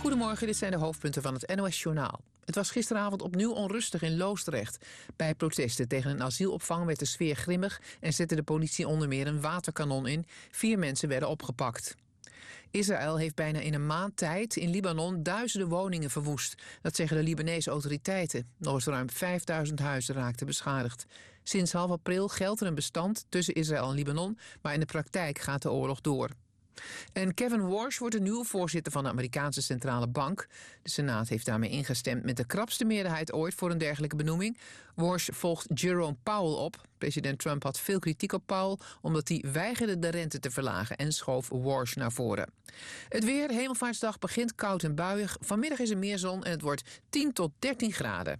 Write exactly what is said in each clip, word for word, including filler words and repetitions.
Goedemorgen, dit zijn de hoofdpunten van het N O S-journaal. Het was gisteravond opnieuw onrustig in Loosdrecht. Bij protesten tegen een asielopvang werd de sfeer grimmig en zette de politie onder meer een waterkanon in. Vier mensen werden opgepakt. Israël heeft bijna in een maand tijd in Libanon duizenden woningen verwoest. Dat zeggen de Libanese autoriteiten. Nog eens ruim vijfduizend huizen raakten beschadigd. Sinds half april geldt er een bestand tussen Israël en Libanon, maar in de praktijk gaat de oorlog door. En Kevin Warsh wordt de nieuwe voorzitter van de Amerikaanse Centrale Bank. De Senaat heeft daarmee ingestemd met de krapste meerderheid ooit voor een dergelijke benoeming. Warsh volgt Jerome Powell op. President Trump had veel kritiek op Powell omdat hij weigerde de rente te verlagen en schoof Warsh naar voren. Het weer, Hemelvaartsdag, begint koud en buiig. Vanmiddag is er meer zon en het wordt tien tot dertien graden.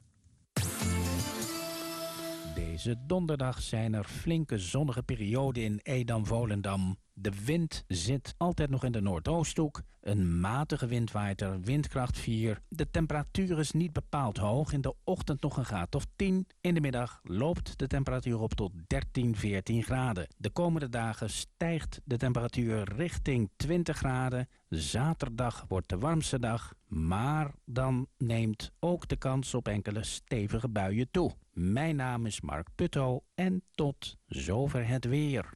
Deze donderdag zijn er flinke zonnige perioden in Edam-Volendam. De wind zit altijd nog in de Noordoosthoek. Een matige wind waait er, windkracht vier. De temperatuur is niet bepaald hoog. In de ochtend nog een graad of tien. In de middag loopt de temperatuur op tot dertien, veertien graden. De komende dagen stijgt de temperatuur richting twintig graden. Zaterdag wordt de warmste dag. Maar dan neemt ook de kans op enkele stevige buien toe. Mijn naam is Mark Putto en tot zover het weer.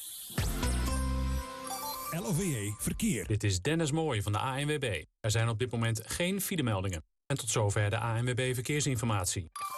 L O V E Verkeer. Dit is Dennis Mooij van de A N W B. Er zijn op dit moment geen filemeldingen. En tot zover de A N W B Verkeersinformatie.